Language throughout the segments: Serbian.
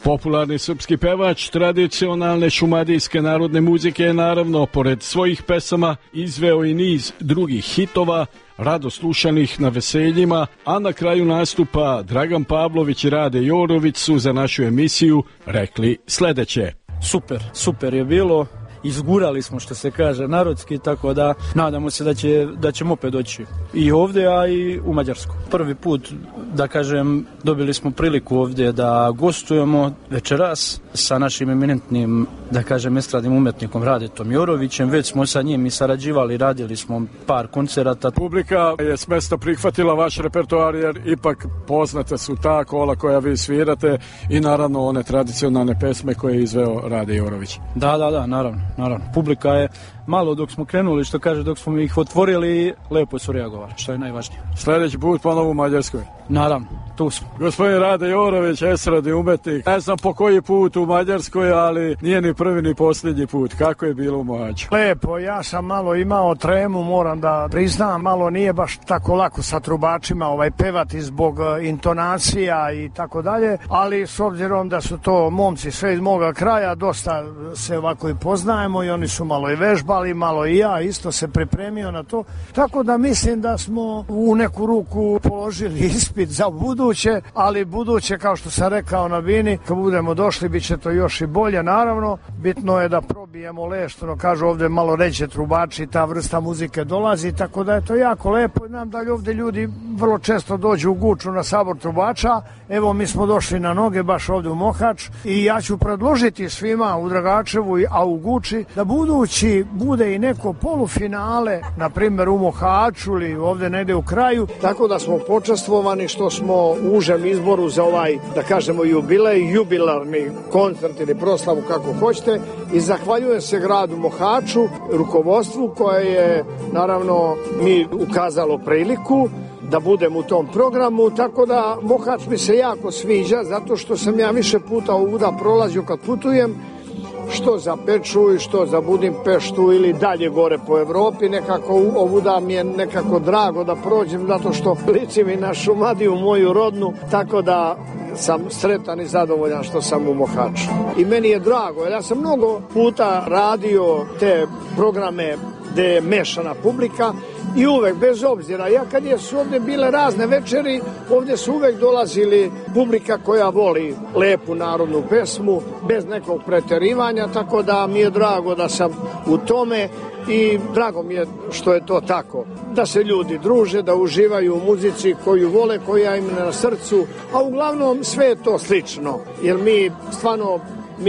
Popularni srpski pevač tradicionalne šumadijske narodne muzike je naravno, pored svojih pesama, izveo i niz drugih hitova, rado slušanih na veseljima, a na kraju nastupa Dragan Pavlović i Rade Jorović su za našu emisiju rekli sledeće. Super je bilo. Izgurali smo, što se kaže narodski, tako da nadamo se da ćemo opet doći i ovdje, a i u Mađarsku. Prvi put, da kažem, dobili smo priliku ovdje da gostujemo večeras sa našim eminentnim, da kažem, estradnim umetnikom Radetom Jorovićem. Već smo sa njim i sarađivali, radili smo par koncerata. Publika je s mesta prihvatila vaš repertoar jer ipak poznate su ta kola koja vi svirate i naravno one tradicionalne pesme koje je izveo Rade Jorović. Da, naravno. Publika je malo dok smo krenuli, što kaže, dok smo ih otvorili, lepo su reagovali, što je najvažnije. Sljedeći put ponovo u Mađarskoj. Naravno, tu smo. Gospodin Rade Jorović, estradni umetnik, ne znam po koji put u Mađarskoj, ali nije ni prvi ni posljednji put. Kako je bilo u Mohaču? Lepo, ja sam malo imao tremu, moram da priznam, malo nije baš tako lako sa trubačima pevati zbog intonacija i tako dalje, ali s obzirom da su to momci sve iz moga kraja, dosta se ovako i poznajemo i oni su malo i vežbali, malo i ja isto se pripremio na to, tako da mislim da smo u neku ruku položili ispit za buduće, ali buduće, kao što sam rekao na bini, kad budemo došli bit će to još i bolje, naravno. Bitno je da probijemo lešteno, kažu ovdje malo ređe trubači, ta vrsta muzike dolazi, tako da je to jako lepo. Znam da ovdje ljudi vrlo često dođu u Guču na sabor trubača, evo mi smo došli na noge baš ovdje u Mohač i ja ću predložiti svima u Dragačevu, a u Guči, da budući bude i neko polufinale, na primjer u Mohaču ili ovdje negdje u kraju, tako da smo počastvovani što smo u užem izboru za ovaj, da kažemo, jubilej, jubilarni koncert ili proslavu, kako hoćete, i zahvaljujem se gradu Mohaču, rukovodstvu koje je, naravno, mi ukazalo priliku da budem u tom programu, tako da Mohač mi se jako sviđa, zato što sam ja više puta ovuda prolazio kad putujem, što za Peču i što za Budimpeštu ili dalje gore po Evropi, nekako ovuda mi je nekako drago da prođem, zato što liči mi na Šumadiju, moju rodnu, tako da sam sretan i zadovoljan što sam u Mohaču. I meni je drago, jer ja sam mnogo puta radio te programe gde je mešana publika i uvek, bez obzira, ja kad su ovdje bile razne večeri, ovdje su uvek dolazili publika koja voli lepu narodnu pesmu, bez nekog preterivanja, tako da mi je drago da sam u tome i drago mi je što je to tako. Da se ljudi druže, da uživaju u muzici koju vole, koja im je na srcu, a uglavnom sve je to slično, jer mi stvarno,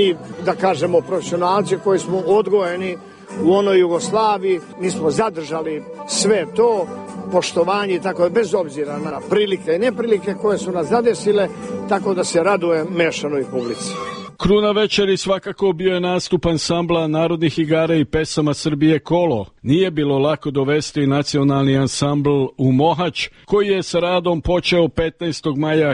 da kažemo, profesionalci koji smo odgojeni u onoj Jugoslaviji, mi smo zadržali sve to, poštovanje i tako, bez obzira na prilike i neprilike koje su nas zadesile, tako da se radujem mešanoj publici. Kruna večeri svakako bio je nastup ansambla narodnih igara i pesama Srbije Kolo. Nije bilo lako dovesti nacionalni ansambl u Mohač, koji je sa radom počeo 15. maja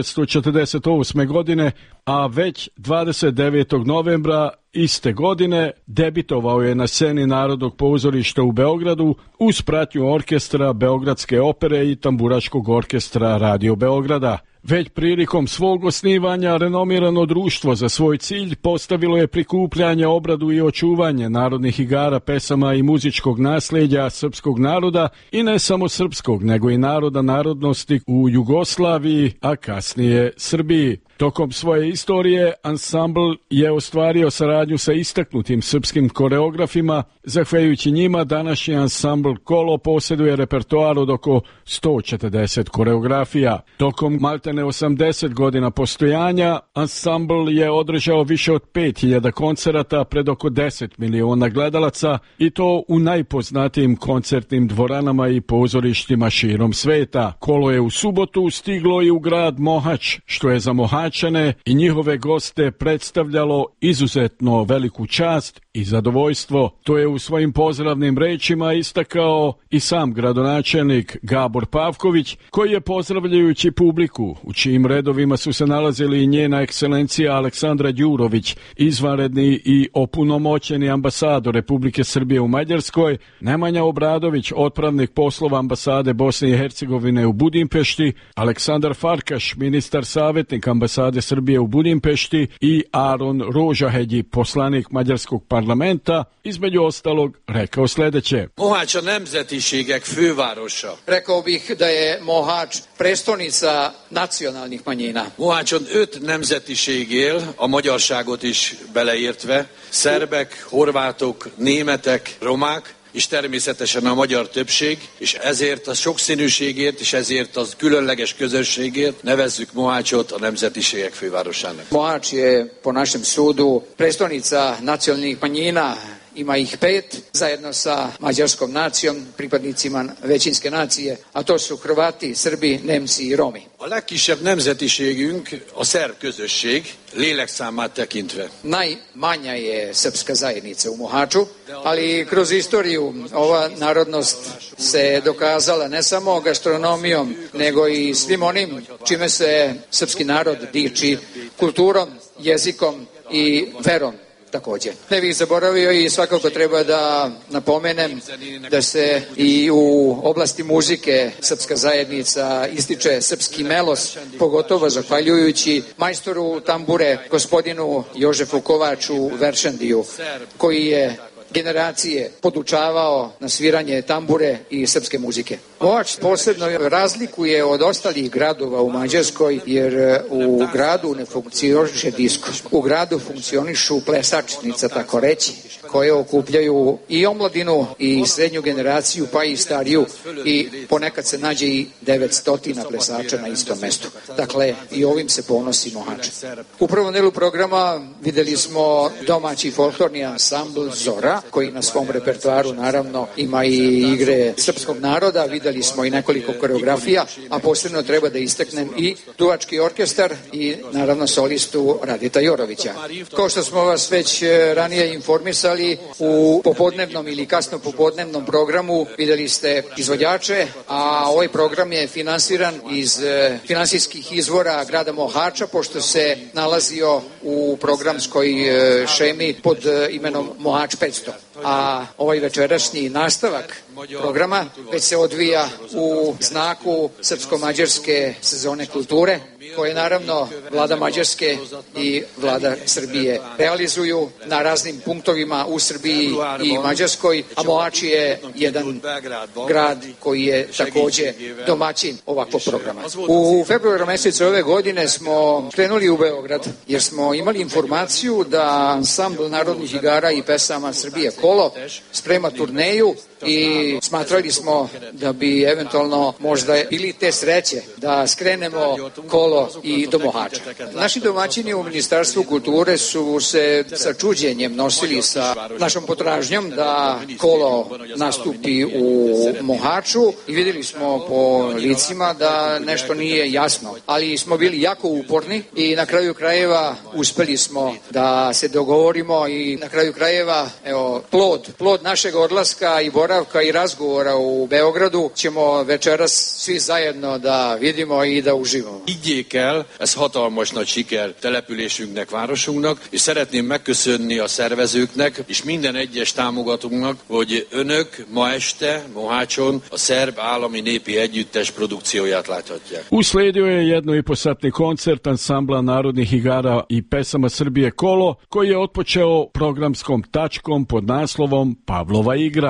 1948. godine, a već 29. novembra iste godine debitovao je na sceni Narodnog pozorišta u Beogradu uz pratnju orkestra Beogradske opere i tamburaškog orkestra Radio Beograda. Već prilikom svog osnivanja renomirano društvo za svoj cilj postavilo je prikupljanje, obradu i očuvanje narodnih igara, pesama i muzičkog nasljeđa srpskog naroda i ne samo srpskog, nego i naroda narodnosti u Jugoslaviji, a kasnije Srbiji. Tokom svoje istorije ansambl je ostvario saradnju sa istaknutim srpskim koreografima. Zahvaljujući njima današnji ansambl Kolo posjeduje repertoar od oko 140 koreografija. Tokom maltene 80 godina postojanja ansambl je održao više od 5000 koncerata pred oko 10 miliona gledalaca i to u najpoznatijim koncertnim dvoranama i pozorištima širom sveta. Kolo je u subotu stiglo i u grad Mohač, što je za Mohačane i njihove goste predstavljalo izuzetno veliku čast i zadovoljstvo. To je u svojim pozdravnim rečima istakao i sam gradonačelnik Gabor Pavković, koji je pozdravljajući publiku, u čijim redovima su se nalazili i njena ekscelencija Aleksandra Đurović, izvanredni i opunomoćeni ambasador Republike Srbije u Mađarskoj, Nemanja Obradović, otpravnik poslova ambasade Bosne i Hercegovine u Budimpešti, Aleksandar Farkaš, ministar savjetnik ambasade ambasade Srbije u Budimpešti i Aron Rózsahegyi, poslanik mađarskog parlamenta, između ostalog rekao sljedeće. Mohač a nemzetiségek fővárosa. Rekao bih da je Mohač prestonica nacionalnih manjina. Mohačon 5 nemzetiség él, a magyarságot is beleértve, szerbek, horvátok, németek, romák, és természetesen a magyar többség, és ezért a sokszínűségért, és ezért az különleges közösségért nevezzük Mohačot a nemzetiségek fővárosának. Mohač je po našem sudu prestonica nacionalnih manjina. Ima ih 5, zajedno sa mađarskom nacijom, pripadnicima većinske nacije, a to su Hrvati, Srbi, Nemci i Romi. A legkisebb nemzetiségünk a szerb közösség, lélekszámát tekintve. Najmanja je srpska zajednica u Mohaču, ali kroz istoriju ova narodnost se dokazala ne samo gastronomijom, nego i svim onim čime se srpski narod diči, kulturom, jezikom i verom. Također. Ne bih zaboravio i svakako treba da napomenem da se i u oblasti muzike srpska zajednica ističe srpski melos, pogotovo zahvaljujući majstoru tambure gospodinu Jožefu Kovaču Veršandiju, koji je generacije podučavao na sviranje tambure i srpske muzike. Mohač posebno razlikuje od ostalih gradova u Mađarskoj, jer u gradu ne funkcioniše disko. U gradu funkcionišu plesačnica, tako reći, koje okupljaju i omladinu i srednju generaciju, pa i stariju, i ponekad se nađe i 900 plesača na istom mestu. Dakle, i ovim se ponosi Mohač. U prvom delu programa videli smo domaći folklorni ansambl Zora, koji na svom repertoaru naravno ima i igre srpskog naroda, videli smo i nekoliko koreografija, a posebno treba da istaknem i duvački orkestar i naravno solistu Radita Jorovića. Kao što smo vas već ranije informisali, u popodnevnom ili kasno popodnevnom programu videli ste izvođače, a ovaj program je finansiran iz finansijskih izvora grada Mohača, pošto se nalazio u programskoj šemi pod imenom Mohač 500. A ovaj večerašnji nastavak programa već se odvija u znaku srpsko-mađarske sezone kulture, koje naravno vlada Mađarske i vlada Srbije realizuju na raznim punktovima u Srbiji i Mađarskoj, a Mohač je jedan grad koji je takođe domaćin ovakvog programa. U februaru mesecu ove godine smo krenuli u Beograd, jer smo imali informaciju da ansambl narodnih igara i pesama Srbije Kolo sprema turneju i smatrali smo da bi eventualno možda ili te sreće da skrenemo Kolo i do Mohača. Naši domaćini u Ministarstvu kulture su se sa čuđenjem nosili sa našom potražnjom da Kolo nastupi u Mohaču i videli smo po licima da nešto nije jasno, ali smo bili jako uporni i na kraju krajeva uspeli smo da se dogovorimo i na kraju krajeva, evo, plod našeg odlaska i boravka i razgovora u Beogradu ćemo večeras svi zajedno da vidimo i da uživamo. Higgyék el, ez hatalmas nagy siker településünknek, városunknak, és szeretném megköszönni a szervezőknek és minden egyes támogatónknak, hogy önök ma este Mohačon a szerb állami népi együttes produkcióját láthatják. Usledio je 1,5-satni koncert ansambla narodnih igara i pesama Srbije Kolo, koji je otpočeo programskom tačkom pod naslovom Pavlova igra.